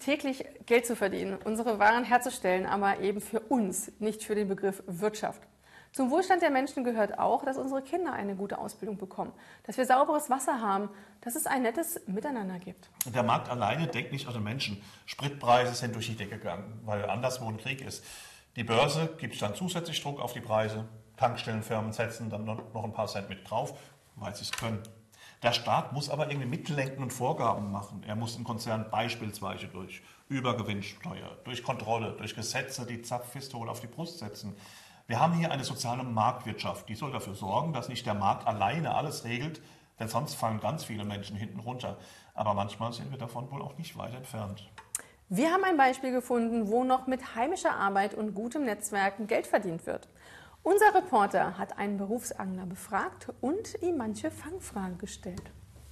täglich Geld zu verdienen, unsere Waren herzustellen, aber eben für uns, nicht für den Begriff Wirtschaft. Zum Wohlstand der Menschen gehört auch, dass unsere Kinder eine gute Ausbildung bekommen, dass wir sauberes Wasser haben, dass es ein nettes Miteinander gibt. Der Markt alleine denkt nicht an den Menschen. Spritpreise sind durch die Decke gegangen, weil anderswo ein Krieg ist. Die Börse gibt dann zusätzlich Druck auf die Preise. Tankstellenfirmen setzen dann noch ein paar Cent mit drauf, weil sie es können. Der Staat muss aber irgendwie mitlenken und Vorgaben machen. Er muss im Konzern beispielsweise durch Übergewinnsteuer, durch Kontrolle, durch Gesetze die Zapfpistole auf die Brust setzen. Wir haben hier eine soziale Marktwirtschaft, die soll dafür sorgen, dass nicht der Markt alleine alles regelt, denn sonst fallen ganz viele Menschen hinten runter. Aber manchmal sind wir davon wohl auch nicht weit entfernt. Wir haben ein Beispiel gefunden, wo noch mit heimischer Arbeit und gutem Netzwerken Geld verdient wird. Unser Reporter hat einen Berufsangler befragt und ihm manche Fangfragen gestellt.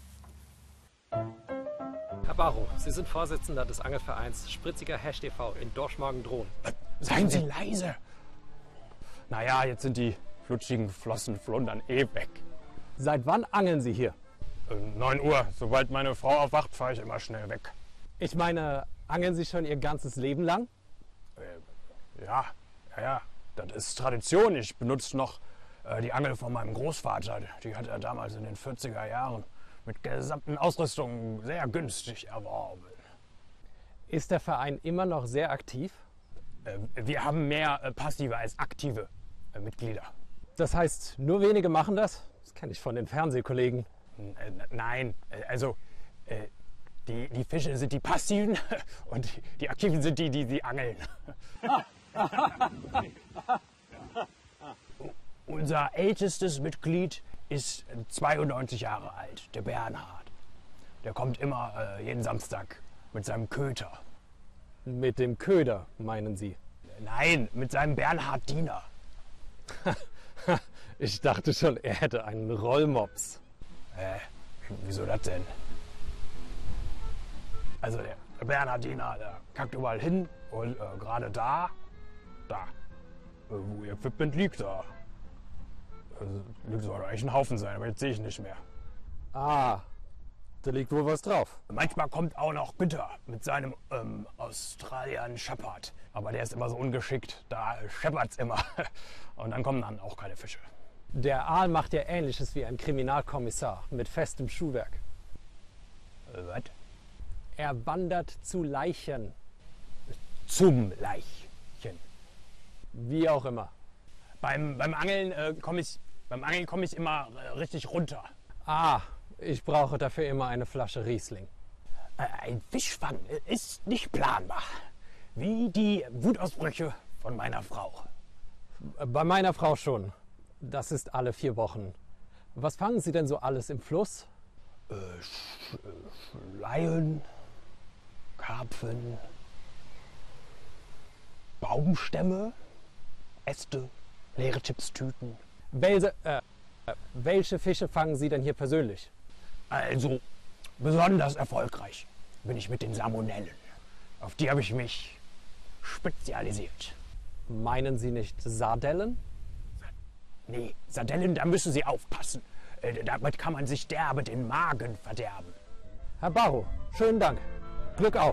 Herr Barrow, Sie sind Vorsitzender des Angelvereins Spritziger Hecht e.V. in Dorschmorgen-Drohn. Seien Sie leise! Naja, jetzt sind die flutschigen Flossenflundern weg. Seit wann angeln Sie hier? 9 Uhr. Sobald meine Frau aufwacht, fahre ich immer schnell weg. Ich meine, angeln Sie schon Ihr ganzes Leben lang? Ja. Das ist Tradition. Ich benutze noch die Angel von meinem Großvater. Die hat er damals in den 40er Jahren mit gesamten Ausrüstung sehr günstig erworben. Ist der Verein immer noch sehr aktiv? Wir haben mehr passive als aktive Mitglieder. Das heißt, nur wenige machen das? Das kenne ich von den Fernsehkollegen. Nein, also die Fische sind die Passiven und die Aktiven sind die angeln. Unser ältestes Mitglied ist 92 Jahre alt, der Bernhard. Der kommt immer jeden Samstag mit seinem Köter. Mit dem Köder, meinen Sie? Nein, mit seinem Bernhardiner. Ich dachte schon, er hätte einen Rollmops. Wieso das denn? Also der Bernhardiner, der kackt überall hin und gerade da, wo ihr Equipment liegt, da soll eigentlich ein Haufen sein, aber jetzt sehe ich nicht mehr. Ah, da liegt wohl was drauf. Manchmal kommt auch noch Günther mit seinem Australian Shepherd. Aber der ist immer so ungeschickt, da scheppert's immer. Und dann kommen dann auch keine Fische. Der Aal macht ja Ähnliches wie ein Kriminalkommissar mit festem Schuhwerk. Was? Er wandert zu Leichen. Zum Leichen. Wie auch immer. Beim Angeln komme ich immer richtig runter. Ah, ich brauche dafür immer eine Flasche Riesling. Ein Fischfang ist nicht planbar. Wie die Wutausbrüche von meiner Frau. Bei meiner Frau schon. Das ist alle 4 Wochen. Was fangen Sie denn so alles im Fluss? Schleien, Karpfen, Baumstämme, Äste, leere Chipstüten. Welche Fische fangen Sie denn hier persönlich? Also, besonders erfolgreich bin ich mit den Salmonellen. Auf die habe ich mich spezialisiert. Meinen Sie nicht Sardellen? Nee, Sardellen, da müssen Sie aufpassen. Damit kann man sich derbe den Magen verderben. Herr Barrow, schönen Dank. Glück auf.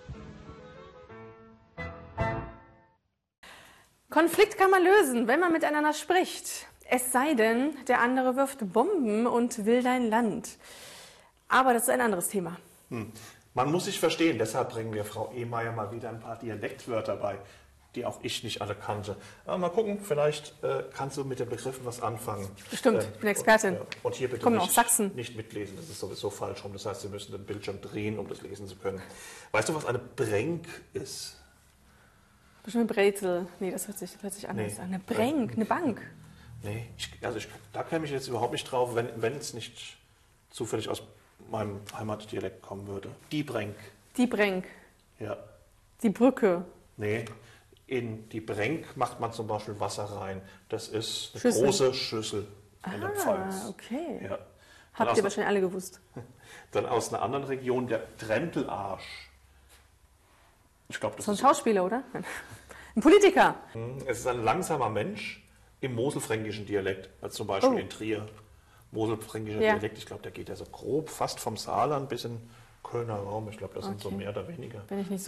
Konflikt kann man lösen, wenn man miteinander spricht. Es sei denn, der andere wirft Bomben und will dein Land. Aber das ist ein anderes Thema. Man muss sich verstehen, deshalb bringen wir Frau Ehmeier mal wieder ein paar Dialektwörter bei, die auch ich nicht alle kannte. Aber mal gucken, vielleicht kannst du mit den Begriffen was anfangen. Bestimmt, ich bin Expertin. Und hier bitte Kommen aus Sachsen. nicht mitlesen, das ist sowieso falsch rum. Das heißt, Sie müssen den Bildschirm drehen, um das lesen zu können. Weißt du, was eine Brenk ist? Bestimmt Brezel. Nee, das hört sich anders an. Eine Brenk, eine Bank. Nee, da käme ich jetzt überhaupt nicht drauf, wenn es nicht zufällig aus meinem Heimatdialekt kommen würde. Die Brenk. Die Brenk. Ja. Die Brücke. Nee, in die Brenk macht man zum Beispiel Wasser rein. Das ist eine Schüssel. große Schüssel in der Pfalz. Okay. Ja. Habt ihr wahrscheinlich alle gewusst. Dann aus einer anderen Region der Trentelarsch. Ich glaube, das So ein ist Schauspieler, oder? Ein Politiker. Es ist ein langsamer Mensch im moselfränkischen Dialekt, als zum Beispiel in Trier. Moselfränkischer Dialekt, ich glaube, der geht ja so grob fast vom Saarland bis in Kölner Raum. Ich glaube, das sind so mehr oder weniger. Bin ich nicht so